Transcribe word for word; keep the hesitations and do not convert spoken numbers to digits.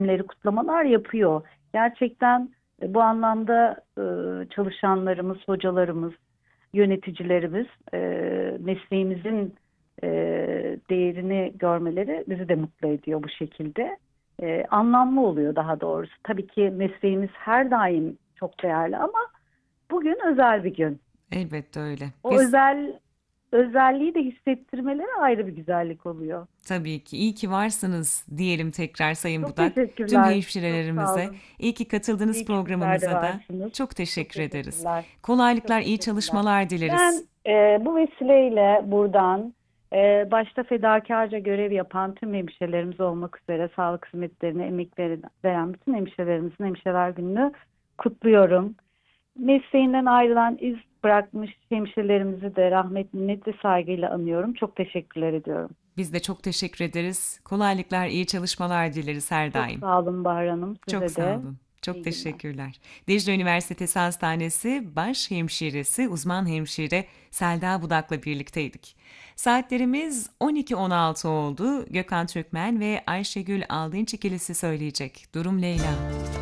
günleri, kutlamalar yapıyor. Gerçekten e, bu anlamda e, çalışanlarımız, hocalarımız, yöneticilerimiz e, mesleğimizin e, değerini görmeleri bizi de mutlu ediyor bu şekilde. E, anlamlı oluyor daha doğrusu. Tabii ki mesleğimiz her daim çok değerli ama bugün özel bir gün. Elbette öyle. O Biz özel özelliği de hissettirmeleri ayrı bir güzellik oluyor. tabii ki iyi ki varsınız diyelim tekrar Sayın Çok Budak. Tüm teşekkürler. Çok sağ hemşirelerimize olun. iyi ki katıldınız İyi ki sizler de programımıza da. varsınız. Çok Çok teşekkür ederiz. teşekkürler. Kolaylıklar, Çok iyi teşekkürler. çalışmalar dileriz. Ben e, bu vesileyle buradan e, başta fedakarca görev yapan tüm hemşirelerimiz olmak üzere sağlık hizmetlerine emek veren veren bütün hemşirelerimizin Hemşireler Günü'nü kutluyorum. Mesleğinden ayrılan iz bırakmış hemşirelerimizi de rahmet, minnet ve saygıyla anıyorum. Çok teşekkürler ediyorum. Biz de çok teşekkür ederiz. Kolaylıklar, iyi çalışmalar dileriz her Çok daim. sağ olun Bahar Hanım. Çok Size sağ de olun. Çok iyi günler. teşekkürler. Dicle Üniversitesi Hastanesi baş hemşiresi, uzman hemşire Selda Budak'la birlikteydik. Saatlerimiz on iki on altı oldu. Gökhan Türkmen ve Ayşegül Aldınç ikilisi söyleyecek. Durum Leyla.